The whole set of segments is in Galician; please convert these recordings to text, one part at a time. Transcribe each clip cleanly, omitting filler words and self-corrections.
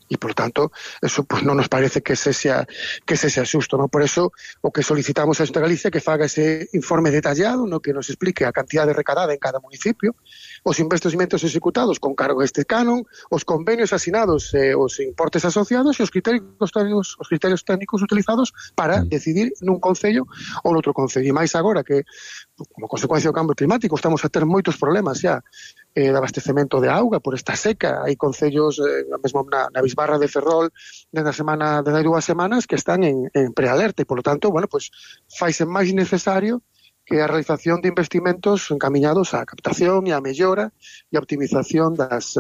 E, por tanto, eso pues, non nos parece que se sea xusto, non? Por eso, o que solicitamos a Xunta de Galicia que faga ese informe detallado no que nos explique a cantidade recadada en cada municipio, os investimentos executados con cargo a este canon, os convenios asinados, os importes asociados e os criterios técnicos utilizados para decidir nun concello ou noutro concello. E máis agora que, como consecuencia do cambio climático, estamos a ter moitos problemas xa de abastecemento de auga por esta seca. Hai concellos, mesmo na Bisbarra de Ferrol, de 2 semanas que están en prealerta e, polo tanto, bueno, pues, faise máis necesario que a realización de investimentos encaminhados á captación e á mellora e a optimización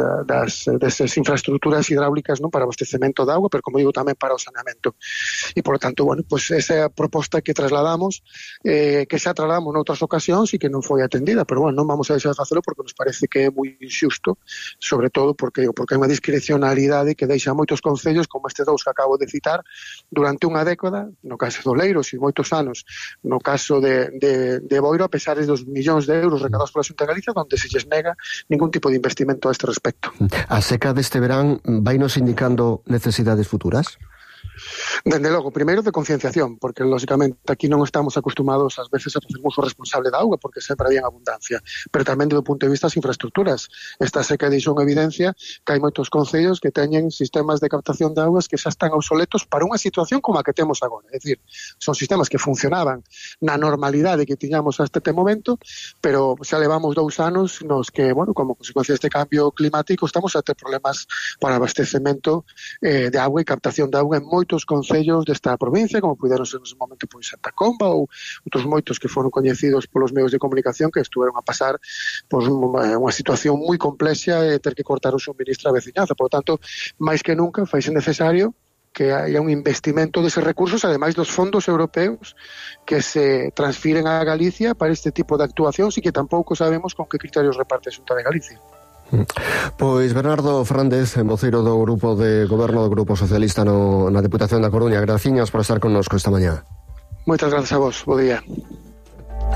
desas infraestructuras hidráulicas, non, para abastecemento de auga, pero, como digo, tamén para o saneamento. E, por tanto, bueno, pues esa é a proposta que trasladamos, que xa trasladamos noutras ocasións e que non foi atendida, pero, bueno, non vamos a deixar de facelo porque nos parece que é moi injusto, sobre todo porque hai unha discrecionalidade que deixa moitos concellos, como estes dous que acabo de citar, durante unha década, no caso do Leiros e moitos anos, no caso de Boiro, a pesar dos millóns de euros recadados pola Xunta de Galicia, onde se lles nega ningún tipo de investimento a este respecto. A seca deste verán vai nos indicando necesidades futuras? Dende logo, primeiro de concienciación, porque lógicamente aquí non estamos acostumados ás veces a facer uso responsable da auga, porque sempre había abundancia, pero tamén do punto de vista das infraestructuras. Esta seca deixou en evidencia que hai moitos concellos que teñen sistemas de captación de augas que xa están obsoletos para unha situación como a que temos agora. É dicir, son sistemas que funcionaban na normalidade que tiñamos hasta este momento, pero xa levamos 2 anos nos que, bueno, como consecuencia deste cambio climático, estamos a ter problemas para abastecemento de auga e captación de auga en moitos concellos desta provincia, como puderon ser nese momento pois Santa Comba ou outros moitos que foron coñecidos polos medios de comunicación que estuveron a pasar pois unha situación moi complexa e ter que cortar o suministro á veciñanza. Por lo tanto, máis que nunca faise necesario que haya un investimento deses recursos, ademais dos fondos europeos que se transfiren a Galicia para este tipo de actuacións e que tampouco sabemos con que criterios reparte a Xunta de Galicia. Pois Bernardo Fernández, voceiro do Grupo de Goberno do Grupo Socialista na Deputación da Coruña, graciñas por estar connosco esta mañá. Moitas grazas a vos, bo día.